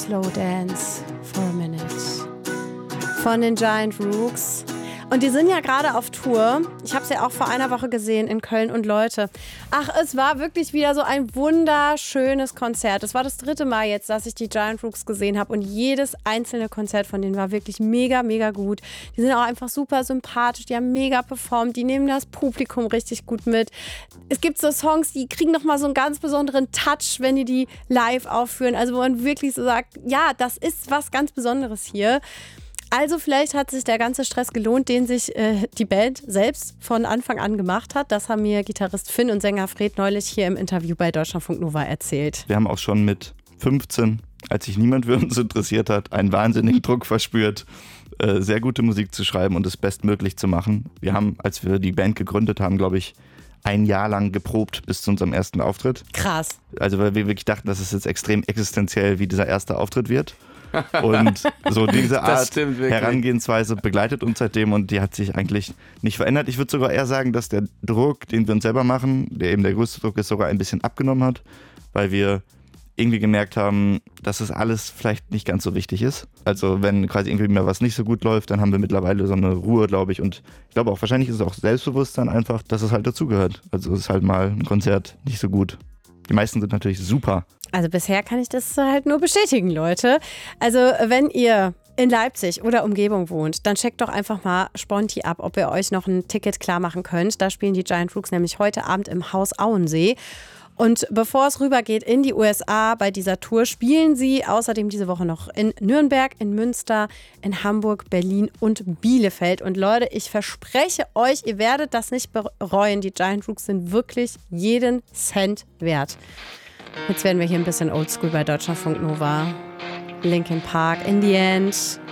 Slow Dance for a Minute von den Giant Rooks. Und die sind ja gerade auf Tour. Ich habe es ja auch vor einer Woche gesehen in Köln. Und Leute, es war wirklich wieder so ein wunderschönes Konzert. Es war das 3. Mal jetzt, dass ich die Giant Rooks gesehen habe. Und jedes einzelne Konzert von denen war wirklich mega, mega gut. Die sind auch einfach super sympathisch. Die haben mega performt. Die nehmen das Publikum richtig gut mit. Es gibt so Songs, die kriegen nochmal so einen ganz besonderen Touch, wenn die die live aufführen. Also wo man wirklich so sagt, ja, das ist was ganz Besonderes hier. Also vielleicht hat sich der ganze Stress gelohnt, den sich die Band selbst von Anfang an gemacht hat. Das haben mir Gitarrist Finn und Sänger Fred neulich hier im Interview bei Deutschlandfunk Nova erzählt. Wir haben auch schon mit 15, als sich niemand für uns interessiert hat, einen wahnsinnigen Druck verspürt, sehr gute Musik zu schreiben und es bestmöglich zu machen. Wir haben, als wir die Band gegründet haben, glaube ich, ein Jahr lang geprobt bis zu unserem ersten Auftritt. Krass. Also weil wir wirklich dachten, dass es jetzt extrem existenziell wie dieser erste Auftritt wird. Und so diese Art Herangehensweise begleitet uns seitdem und die hat sich eigentlich nicht verändert. Ich würde sogar eher sagen, dass der Druck, den wir uns selber machen, der eben der größte Druck ist, sogar ein bisschen abgenommen hat, weil wir irgendwie gemerkt haben, dass es alles vielleicht nicht ganz so wichtig ist. Also wenn quasi irgendwie mal was nicht so gut läuft, dann haben wir mittlerweile so eine Ruhe, glaube ich. Und ich glaube auch, wahrscheinlich ist es auch Selbstbewusstsein einfach, dass es halt dazugehört. Also es ist halt mal ein Konzert nicht so gut. Die meisten sind natürlich super. Also bisher kann ich das halt nur bestätigen, Leute. Also wenn ihr in Leipzig oder Umgebung wohnt, dann checkt doch einfach mal Sponti ab, ob ihr euch noch ein Ticket klar machen könnt. Da spielen die Giant Rooks nämlich heute Abend im Haus Auensee. Und bevor es rübergeht in die USA bei dieser Tour, spielen sie außerdem diese Woche noch in Nürnberg, in Münster, in Hamburg, Berlin und Bielefeld. Und Leute, ich verspreche euch, ihr werdet das nicht bereuen. Die Giant Rooks sind wirklich jeden Cent wert. Jetzt werden wir hier ein bisschen oldschool bei Deutschlandfunk Nova. Linkin Park, In the End.